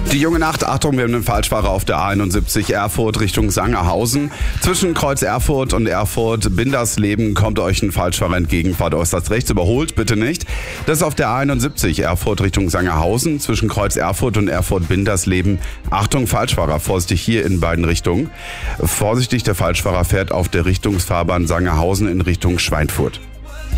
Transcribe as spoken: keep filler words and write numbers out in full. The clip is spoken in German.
Die junge Nacht, Achtung, wir haben einen Falschfahrer auf der A einundsiebzig Erfurt Richtung Sangerhausen. Zwischen Kreuz Erfurt und Erfurt Bindersleben kommt euch ein Falschfahrer entgegen, fahrt äußerst rechts, überholt bitte nicht. Das ist auf der A einundsiebzig Erfurt Richtung Sangerhausen, zwischen Kreuz Erfurt und Erfurt Bindersleben. Achtung, Falschfahrer, vorsichtig hier in beiden Richtungen. Vorsichtig, der Falschfahrer fährt auf der Richtungsfahrbahn Sangerhausen in Richtung Schweinfurt.